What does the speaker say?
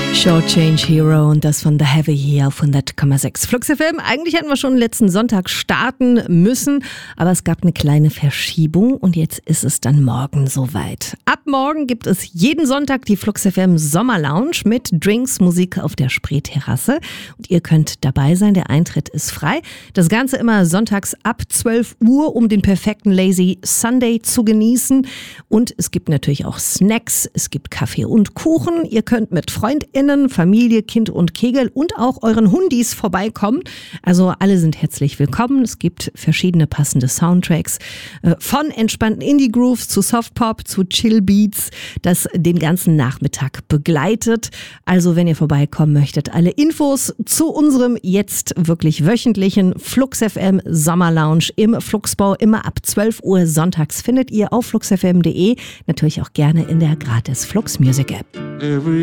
Short Change Hero und das von The Heavy hier auf 100,6 Flux FM. Eigentlich hätten wir schon letzten Sonntag starten müssen, aber es gab eine kleine Verschiebung und jetzt ist es dann morgen soweit. Ab morgen gibt es jeden Sonntag die Flux FM Sommer Lounge mit Drinks, Musik auf der Spreeterrasse und ihr könnt dabei sein, der Eintritt ist frei. Das Ganze immer sonntags ab 12 Uhr, um den perfekten Lazy Sunday zu genießen und es gibt natürlich auch Snacks, es gibt Kaffee und Kuchen, ihr könnt mit FreundInnen, Familie, Kind und Kegel und auch euren Hundis vorbeikommen. Also alle sind herzlich willkommen. Es gibt verschiedene passende Soundtracks von entspannten Indie-Grooves zu Softpop zu Chill-Beats, das den ganzen Nachmittag begleitet. Also wenn ihr vorbeikommen möchtet, alle Infos zu unserem jetzt wirklich wöchentlichen Flux FM Sommer Lounge im Fluxbau immer ab 12 Uhr sonntags findet ihr auf fluxfm.de, natürlich auch gerne in der gratis Flux Music App.